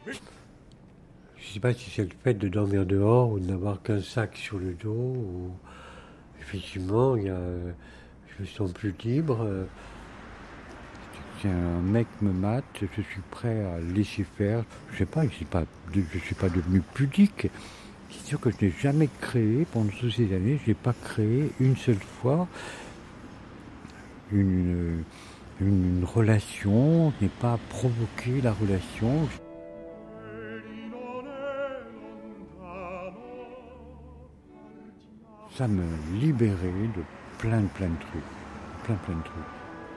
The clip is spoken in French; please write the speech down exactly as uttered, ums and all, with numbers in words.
Je ne sais pas si c'est le fait de dormir dehors ou de n'avoir qu'un sac sur le dos. Ou... Effectivement, il y a, euh, je me sens plus libre. euh, Si un mec me mate, je suis prêt à laisser faire. Je sais pas, je suis pas, je suis pas devenu pudique. C'est sûr que je n'ai jamais créé, pendant toutes ces années, je n'ai pas créé une seule fois une, une, une relation, je n'ai pas provoqué la relation. Ça me libérait de plein, plein de trucs. Plein, plein de trucs.